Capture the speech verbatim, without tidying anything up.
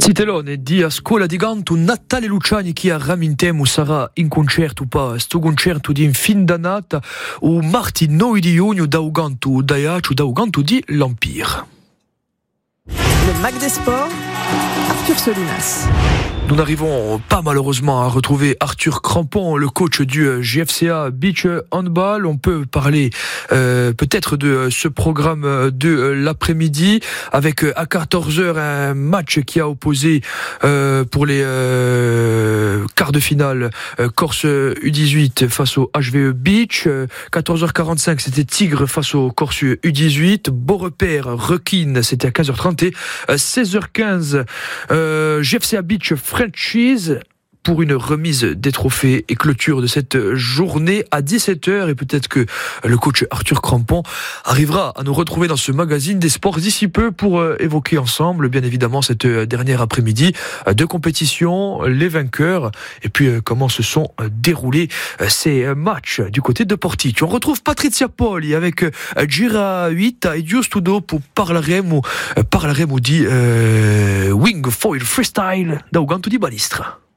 Sitelone di a scuola di canto Natale Luciani che a ramintemo sarà in concerto pa sto concerto di fin d'annata o marti nove di giugno da Uganto da Iacio da Uganto di l'Empire. Le Mac des Sports, Arthur Solinas. Nous n'arrivons pas malheureusement à retrouver Arthur Crampon, le coach du G F C A Beach Handball. On peut parler euh, peut-être de ce programme de l'après-midi avec à quatorze heures un match qui a opposé euh, pour les euh, quarts de finale euh, Corse U dix-huit face au H V E Beach. quatorze heures quarante-cinq c'était Tigre face au Corse U dix-huit. Beau repère Requin, c'était à quinze heures trente. Et seize heures quinze euh, G F C A Beach Franchise pour une remise des trophées et clôture de cette journée à dix-sept heures. Et peut-être que le coach Arthur Crampon arrivera à nous retrouver dans ce magazine des sports d'ici peu pour évoquer ensemble, bien évidemment, cette dernière après-midi de compétition, les vainqueurs et puis comment se sont déroulés ces matchs du côté de Porticcio. On retrouve Patrizia Poli avec Gira huit et Giusto dopo parleremo, parleremo di uh, Wing Foil Freestyle da Uganto di Balistra.